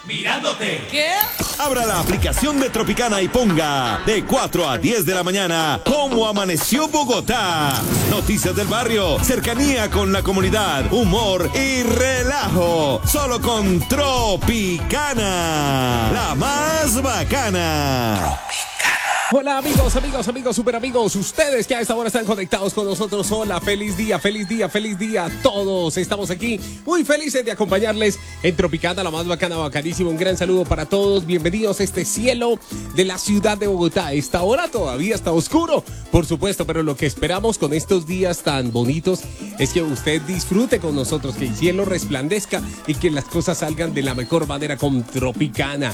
mirándote. ¿Qué? Abra la aplicación de Tropicana y ponga de 4 a 10 de la mañana cómo amaneció Bogotá. Noticias del barrio, cercanía con la comunidad, humor y relajo. Solo con Tropicana, la más bacana. Hola amigos, super amigos, ustedes que a esta hora están conectados con nosotros. Hola, feliz día a todos. Estamos aquí muy felices de acompañarles en Tropicana, la más bacana, bacanísimo. Un gran saludo para todos, bienvenidos a este cielo de la ciudad de Bogotá. Esta hora todavía está oscuro, por supuesto, pero lo que esperamos con estos días tan bonitos es que usted disfrute con nosotros, que el cielo resplandezca y que las cosas salgan de la mejor manera con Tropicana,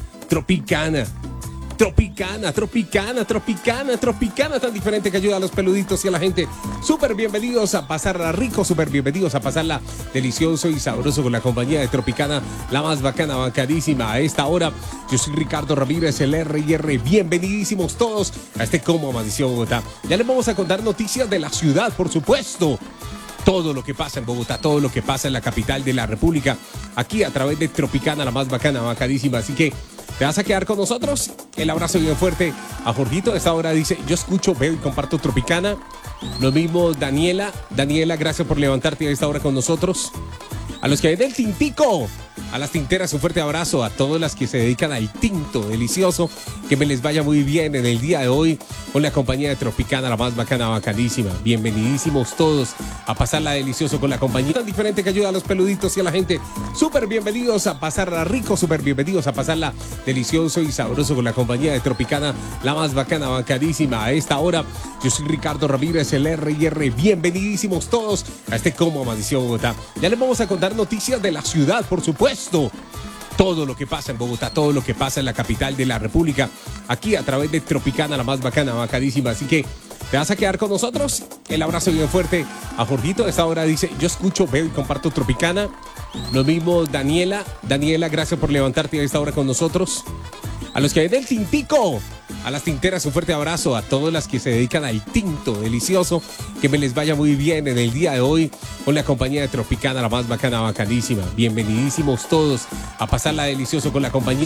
tan diferente que ayuda a los peluditos y a la gente. Súper bienvenidos a pasarla rico, súper bienvenidos a pasarla delicioso y sabroso con la compañía de Tropicana, la más bacana, bacanísima. A esta hora, yo soy Ricardo Ramírez, el R&R. Bienvenidísimos todos a este Cómo Amaneció Bogotá. Ya les vamos a contar noticias de la ciudad, por supuesto. Todo lo que pasa en Bogotá, todo lo que pasa en la capital de la República, aquí a través de Tropicana, la más bacana, bacadísima. Así que te vas a quedar con nosotros. El abrazo bien fuerte a Jorgito. A esta hora dice, yo escucho, veo y comparto Tropicana. Lo mismo Daniela, gracias por levantarte a esta hora con nosotros. A los que hay del tintico, a las tinteras, un fuerte abrazo. A todas las que se dedican al tinto delicioso, que me les vaya muy bien en el día de hoy con la compañía de Tropicana, la más bacana, bacanísima. Bienvenidísimos todos a pasarla delicioso con la compañía tan diferente que ayuda a los peluditos y a la gente. Súper bienvenidos a pasarla rico, súper bienvenidos a pasarla delicioso y sabroso con la compañía de Tropicana, la más bacana, bacanísima. A esta hora, yo soy Ricardo Ramírez, el R&R. Bienvenidísimos todos a este Cómo Amaneció Bogotá. Ya les vamos a contar noticias de la ciudad, por supuesto. Todo lo que pasa en Bogotá, todo lo que pasa en la capital de la República, aquí a través de Tropicana, la más bacana, bacadísima. Así que te vas a quedar con nosotros. El abrazo bien fuerte a Jorgito. A esta hora dice, yo escucho, veo y comparto Tropicana. Lo mismo Daniela, gracias por levantarte a esta hora con nosotros. A los que hay del tintico, a las tinteras, un fuerte abrazo. A todas las que se dedican al tinto delicioso, que me les vaya muy bien en el día de hoy con la compañía de Tropicana, la más bacana, bacanísima. Bienvenidísimos todos a pasarla delicioso con la compañía.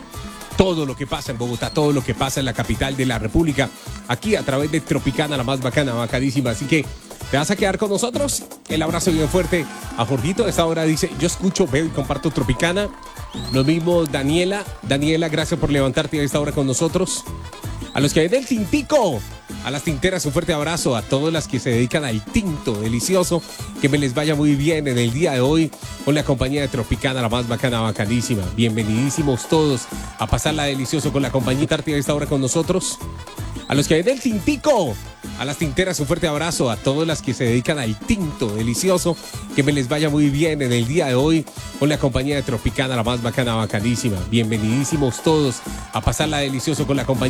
Todo lo que pasa en Bogotá, todo lo que pasa en la capital de la República, aquí a través de Tropicana, la más bacana, bacadísima. Así que te vas a quedar con nosotros. El abrazo bien fuerte a Jorgito. A esta hora dice, yo escucho, veo y comparto Tropicana. Lo mismo Daniela, gracias por levantarte a esta hora con nosotros. A los que hay del tintico, a las tinteras, un fuerte abrazo. A todas las que se dedican al tinto delicioso, que me les vaya muy bien en el día de hoy con la compañía de Tropicana, la más bacana, bacanísima. Bienvenidísimos todos a pasarla delicioso con la compañía de esta hora con nosotros. A los que hay del tintico, a las tinteras, un fuerte abrazo. A todas las que se dedican al tinto delicioso, que me les vaya muy bien en el día de hoy con la compañía de Tropicana, la más bacana, bacanísima. Bienvenidísimos todos a pasarla delicioso con la compañía.